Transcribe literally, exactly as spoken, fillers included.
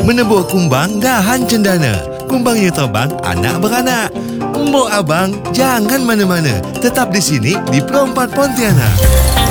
Menebur kumbang dahan cendana. Kumbangnya terbang anak beranak. Mbok abang jangan mana-mana. Tetap di sini di Pro empat Pontianak.